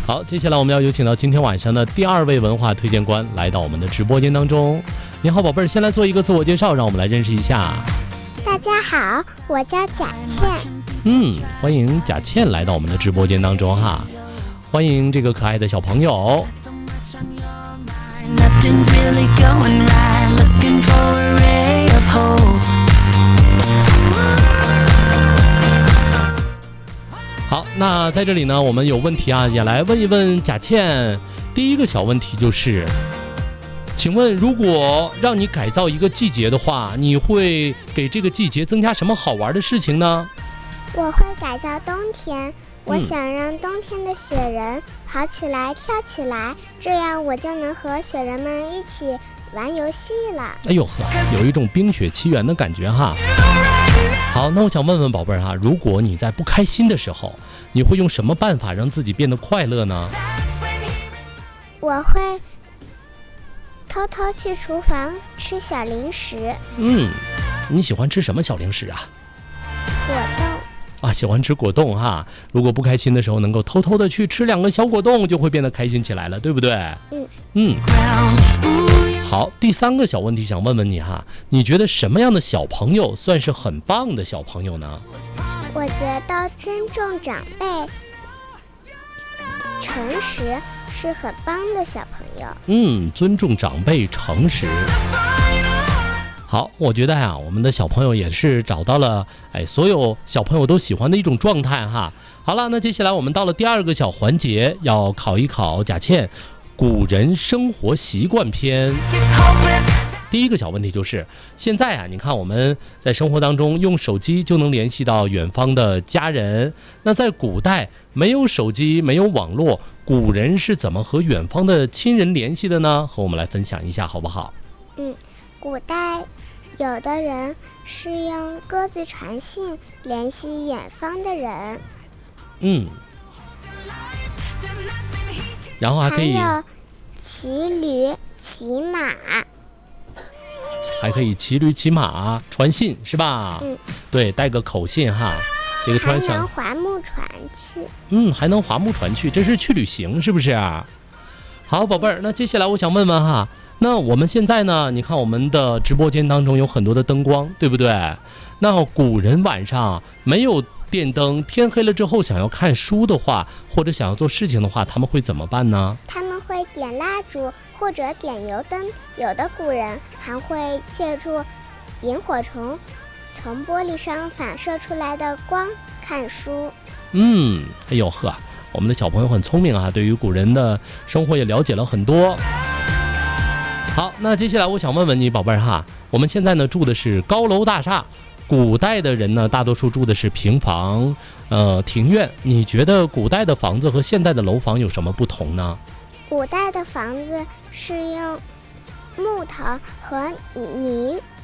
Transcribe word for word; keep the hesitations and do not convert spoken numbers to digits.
好，接下来我们要有请到今天晚上的第二位文化推荐官来到我们的直播间当中。你好，宝贝儿，先来做一个自我介绍，让我们来认识一下。 大家好，我叫贾倩。 嗯，欢迎贾倩来到我们的直播间当中哈，欢迎这个可爱的小朋友。好，那在这里呢，我们有问题啊，也来问一问贾倩。第一个小问题就是，请问如果让你改造一个季节的话，你会给这个季节增加什么好玩的事情呢？ 我会改造冬天，我想让冬天的雪人跑起来跳起来，这样我就能和雪人们一起玩游戏了。 哎呦呵，有一种冰雪奇缘的感觉哈。好，那我想问问宝贝儿哈，如果你在不开心的时候，你会用什么办法让自己变得快乐呢？ 我会偷偷去厨房吃小零食。 嗯，你喜欢吃什么小零食啊？ 果冻。 啊，喜欢吃果冻哈。如果不开心的时候，能够偷偷的去吃两个小果冻，就会变得开心起来了，对不对？ 嗯嗯。好，第三个小问题想问问你哈，你觉得什么样的小朋友算是很棒的小朋友呢？ 我觉得尊重长辈、诚实是很棒的小朋友。 嗯，尊重长辈、诚实。好，我觉得呀、啊，我们的小朋友也是找到了哎，所有小朋友都喜欢的一种状态哈。好了，那接下来我们到了第二个小环节，要考一考贾倩古人生活习惯篇。第一个小问题就是，现在啊，你看我们在生活当中用手机就能联系到远方的家人，那在古代没有手机，没有网络，古人是怎么和远方的亲人联系的呢？和我们来分享一下好不好？ 嗯，古代有的人是用鸽子传信联系远方的人。 嗯，然后还可以还有骑驴骑马， 还可以骑驴骑马传信是吧？ 嗯， 对，带个口信哈。这个突然想， 还能划木船去。 嗯，还能划木船去，这是去旅行是不是啊？好，宝贝儿，那接下来我想问问哈，那我们现在呢？你看我们的直播间当中有很多的灯光，对不对？那古人晚上没有电灯，天黑了之后想要看书的话，或者想要做事情的话，他们会怎么办呢？ 他们会点蜡烛或者点油灯，有的古人还会借助萤火虫从玻璃上反射出来的光看书。 嗯，哎呦呵，我们的小朋友很聪明啊，对于古人的生活也了解了很多。好，那接下来我想问问你，宝贝儿哈，我们现在呢住的是高楼大厦，古代的人呢大多数住的是平房、呃庭院。你觉得古代的房子和现在的楼房有什么不同呢？ 古代的房子是用木头和泥